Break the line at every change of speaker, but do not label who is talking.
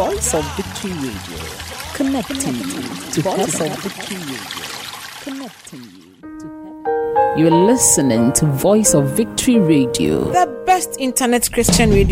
Voice of Victory Radio. Connecting you to Voice of Victory Radio. Connecting you to heaven. You're listening to Voice of Victory Radio,
the best internet Christian radio